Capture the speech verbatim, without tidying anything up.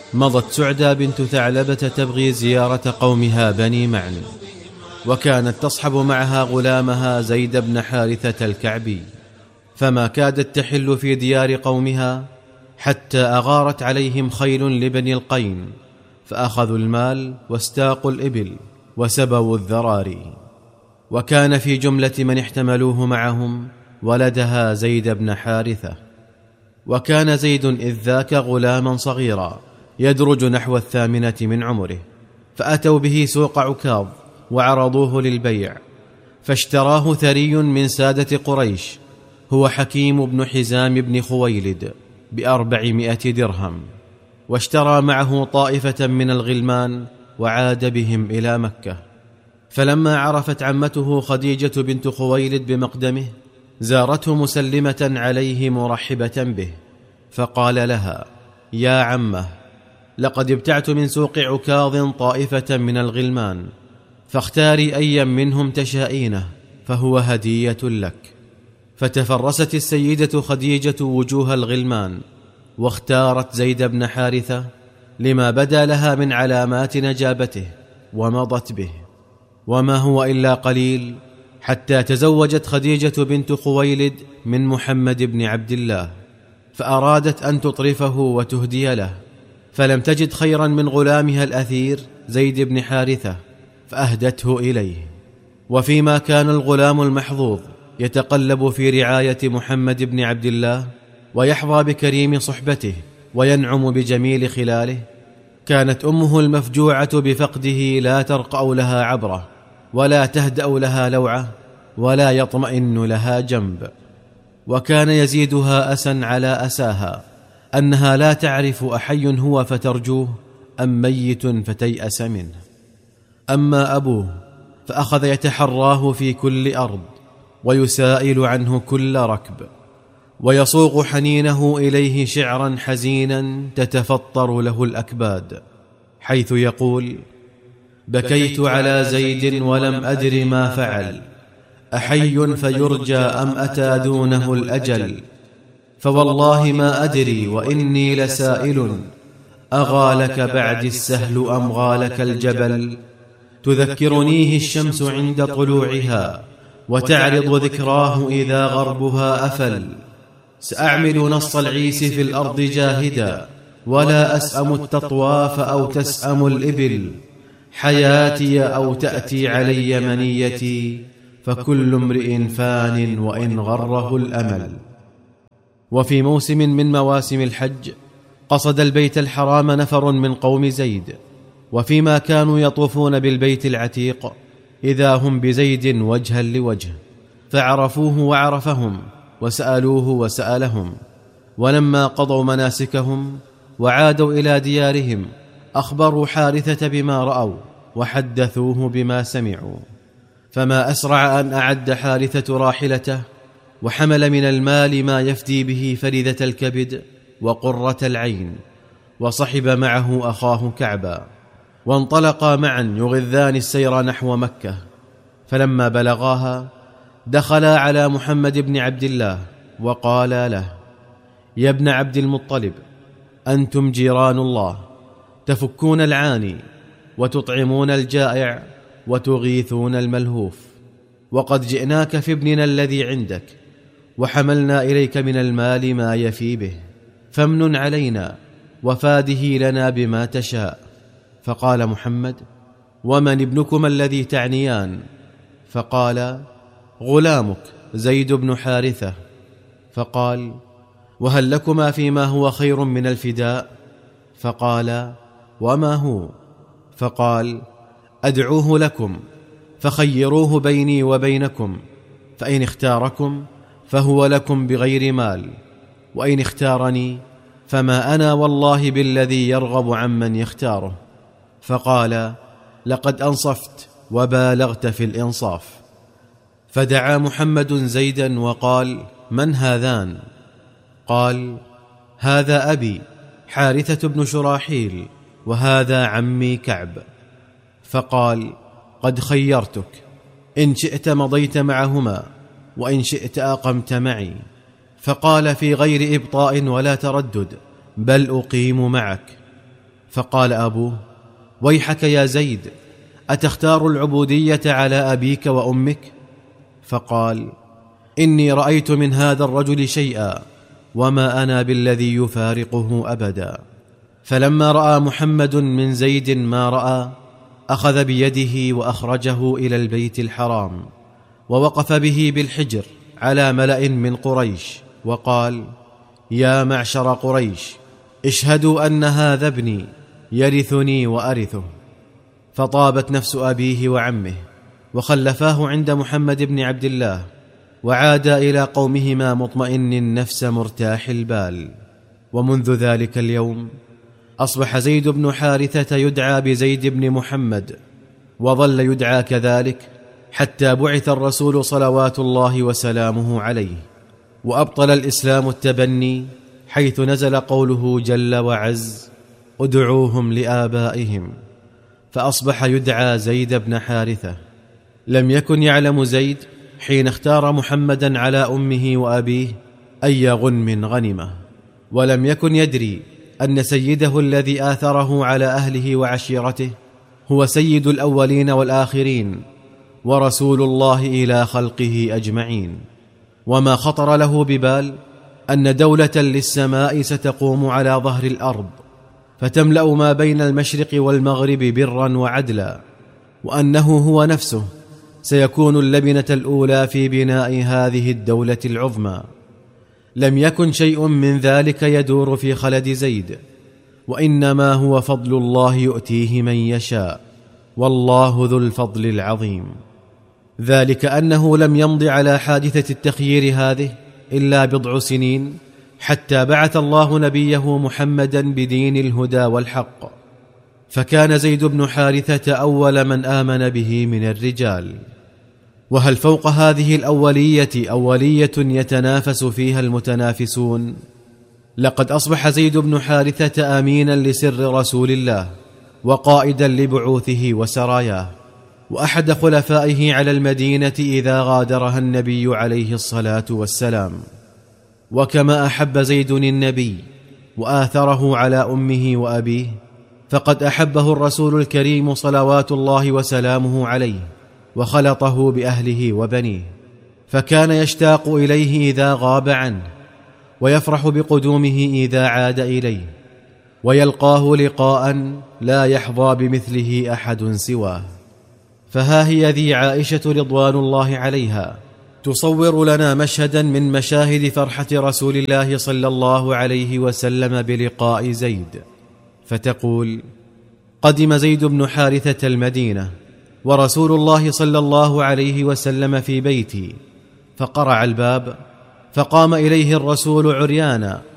مضت سعدى بنت ثعلبة تبغي زيارة قومها بني معن، وكانت تصحب معها غلامها زيد بن حارثة الكعبي، فما كادت تحل في ديار قومها حتى أغارت عليهم خيل لبني القين، فأخذوا المال واستاقوا الإبل وسبوا الذراري. وكان في جملة من احتملوه معهم ولدها زيد بن حارثة. وكان زيد إذ ذاك غلاما صغيرا يدرج نحو الثامنة من عمره، فأتوا به سوق عكاظ وعرضوه للبيع، فاشتراه ثري من سادة قريش هو حكيم بن حزام بن خويلد بأربعمائة درهم، واشترى معه طائفة من الغلمان وعاد بهم إلى مكة. فلما عرفت عمته خديجة بنت خويلد بمقدمه زارته مسلمة عليه مرحبة به، فقال لها: يا عمه، لقد ابتعت من سوق عكاظ طائفة من الغلمان، فاختاري أيا منهم تشائينه فهو هدية لك. فتفرست السيدة خديجة وجوه الغلمان واختارت زيد بن حارثة لما بدا لها من علامات نجابته، ومضت به. وما هو إلا قليل حتى تزوجت خديجة بنت خويلد من محمد بن عبد الله، فأرادت أن تطرفه وتهدي له، فلم تجد خيرا من غلامها الأثير زيد بن حارثة فأهدته إليه. وفيما كان الغلام المحظوظ يتقلب في رعاية محمد بن عبد الله ويحظى بكريم صحبته وينعم بجميل خلاله، كانت أمه المفجوعة بفقده لا ترقأ لها عبرة، ولا تهدأ لها لوعة، ولا يطمئن لها جنب. وكان يزيدها أسا على أساها أنها لا تعرف أحي هو فترجوه أم ميت فتيأس منه. أما أبوه فأخذ يتحراه في كل أرض ويسائل عنه كل ركب، ويصوغ حنينه إليه شعرا حزينا تتفطر له الأكباد، حيث يقول: بكيت على زيد ولم أدر ما فعل، أحي فيرجى أم أتى دونه الأجل، فوالله ما أدري وإني لسائل، أغالك بعد السهل أم غالك الجبل، تذكرنيه الشمس عند طلوعها وتعرض ذكراه إذا غربها أفل، سأعمل نص العيس في الأرض جاهدا، ولا أسأم التطواف أو تسأم الإبل، حياتي أو تأتي علي منيتي، فكل امرئ فان وإن غره الأمل. وفي موسم من مواسم الحج قصد البيت الحرام نفر من قوم زيد، وفيما كانوا يطوفون بالبيت العتيق إذا هم بزيد وجها لوجه، فعرفوه وعرفهم، وسألوه وسألهم. ولما قضوا مناسكهم وعادوا إلى ديارهم أخبروا حارثة بما رأوا وحدثوه بما سمعوا، فما أسرع أن أعد حارثة راحلته وحمل من المال ما يفدي به فريدة الكبد وقرة العين، وصحب معه أخاه كعبا، وانطلقا معا يغذان السير نحو مكة. فلما بلغاها دخلا على محمد بن عبد الله وقالا له: يا ابن عبد المطلب، أنتم جيران الله، تفكون العاني وتطعمون الجائع وتغيثون الملهوف، وقد جئناك في ابننا الذي عندك، وحملنا إليك من المال ما يفي به، فامنن علينا وفاده لنا بما تشاء. فقال محمد: ومن ابنكما الذي تعنيان؟ فقال: غلامك زيد بن حارثة. فقال: وهل لكما فيما هو خير من الفداء؟ فقال: وما هو؟ فقال: أدعوه لكم فخيروه بيني وبينكم، فإن اختاركم فهو لكم بغير مال، وإن اختارني فما أنا والله بالذي يرغب عمن يختاره. فقال: لقد أنصفت وبالغت في الإنصاف. فدعا محمد زيدا وقال: من هذان؟ قال: هذا أبي حارثة بن شراحيل، وهذا عمي كعب. فقال: قد خيرتك، إن شئت مضيت معهما، وإن شئت أقمت معي. فقال في غير إبطاء ولا تردد: بل أقيم معك. فقال أبوه: ويحك يا زيد، أتختار العبودية على أبيك وأمك؟ فقال: إني رأيت من هذا الرجل شيئا، وما أنا بالذي يفارقه أبدا. فلما رأى محمد من زيد ما رأى، أخذ بيده وأخرجه إلى البيت الحرام، ووقف به بالحجر على ملأ من قريش، وقال: يا معشر قريش، اشهدوا أن هذا ابني يرثني وأرثه. فطابت نفس أبيه وعمه، وخلفاه عند محمد بن عبد الله، وعادا إلى قومهما مطمئن النفس مرتاح البال. ومنذ ذلك اليوم أصبح زيد بن حارثة يدعى بزيد بن محمد، وظل يدعى كذلك حتى بعث الرسول صلوات الله وسلامه عليه، وأبطل الإسلام التبني، حيث نزل قوله جل وعز: ادعوهم لآبائهم، فأصبح يدعى زيد بن حارثة. لم يكن يعلم زيد حين اختار محمدا على أمه وأبيه أي غنم غنمه، ولم يكن يدري أن سيده الذي آثره على أهله وعشيرته هو سيد الأولين والآخرين، ورسول الله إلى خلقه أجمعين. وما خطر له ببال أن دولة للسماء ستقوم على ظهر الأرض، فتملأ ما بين المشرق والمغرب برا وعدلا، وأنه هو نفسه سيكون اللبنة الأولى في بناء هذه الدولة العظمى. لم يكن شيء من ذلك يدور في خلد زيد، وإنما هو فضل الله يؤتيه من يشاء، والله ذو الفضل العظيم. ذلك أنه لم يمض على حادثة التخيير هذه إلا بضع سنين حتى بعث الله نبيه محمدا بدين الهدى والحق، فكان زيد بن حارثة أول من آمن به من الرجال. وهل فوق هذه الأولية أولية يتنافس فيها المتنافسون؟ لقد أصبح زيد بن حارثة أمينا لسر رسول الله، وقائدا لبعوثه وسراياه، وأحد خلفائه على المدينة إذا غادرها النبي عليه الصلاة والسلام. وكما أحب زيد النبي وآثره على أمه وأبيه، فقد أحبه الرسول الكريم صلوات الله وسلامه عليه، وخلطه بأهله وبنيه، فكان يشتاق إليه إذا غاب عنه، ويفرح بقدومه إذا عاد إليه، ويلقاه لقاء لا يحظى بمثله أحد سواه. فها هي ذي عائشة رضوان الله عليها تصور لنا مشهدا من مشاهد فرحة رسول الله صلى الله عليه وسلم بلقاء زيد، فتقول: قدم زيد بن حارثة المدينة، ورسول الله صلى الله عليه وسلم في بيتي، فقرع الباب، فقام إليه الرسول عريانا